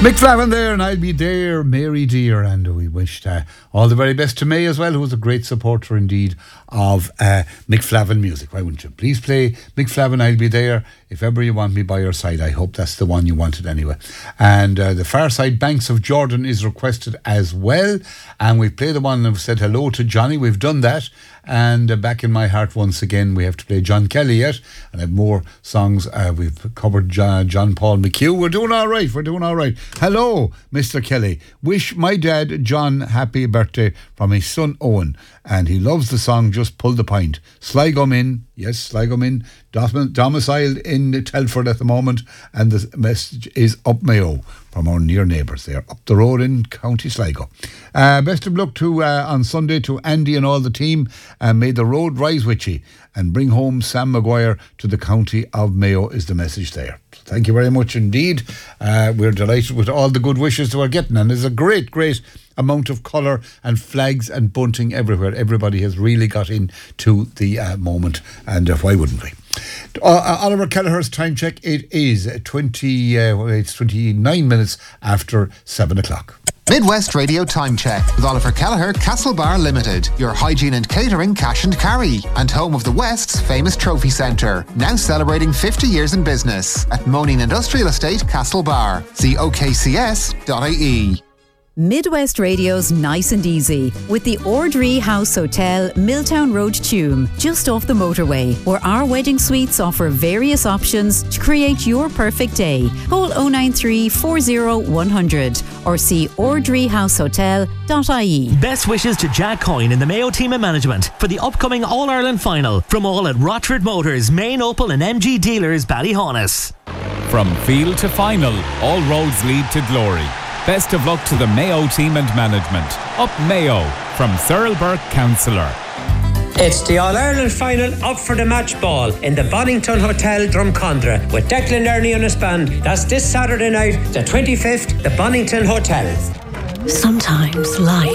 Mick Flavin there, and I'll be there, Mary dear, and we wished all the very best to May as well, who was a great supporter indeed of Mick Flavin music. Why wouldn't you? Please play Mick Flavin, I'll be there. If ever you want me by your side, I hope that's the one you wanted anyway. And the Far Side Banks of Jordan is requested as well, and we've played the one and said hello to Johnny. We've done that. And Back in My Heart once again. We have to play John Kelly yet, and I have more songs. We've covered John Paul McHugh. We're doing all right. Hello, Mr. Kelly. Wish my dad John happy birthday from his son Owen, and he loves the song Just Pull the Pint. Sligo Min, yes, Sligo Min, domiciled in Telford at the moment, and the message is up Mayo from our near neighbours there, up the road in County Sligo. Best of luck to on Sunday to Andy and all the team, and may the road rise with you, and bring home Sam Maguire to the County of Mayo is the message there. So thank you very much indeed. We're delighted with all the good wishes that we're getting, and there's a great amount of colour and flags and bunting everywhere. Everybody has really got into the moment, and why wouldn't we? Oliver Kelleher's time check. It is 29 minutes after 7 o'clock. Midwest Radio Time Check with Oliver Kelleher, Castlebar Limited, your hygiene and catering cash and carry, and home of the West's famous trophy centre, now celebrating 50 years in business at Moaning Industrial Estate, Castlebar. See okcs.ie. Midwest Radio's Nice and Easy with the Ordree House Hotel, Milltown Road, Tuam, just off the motorway, where our wedding suites offer various options to create your perfect day. Call 093 40 100 or see ordreehousehotel.ie. Best wishes to Jack Coyne and the Mayo team and management for the upcoming All-Ireland final from all at Rochford Motors, Main Opel and MG dealers Ballyhonus. From field to final, all roads lead to glory. Best of luck to the Mayo team and management. Up Mayo from Cyril Burke, Councillor. It's the All-Ireland final up for the match ball in the Bonington Hotel, Drumcondra, with Declan Ernie on his band. That's this Saturday night, the 25th, the Bonington Hotel. Sometimes life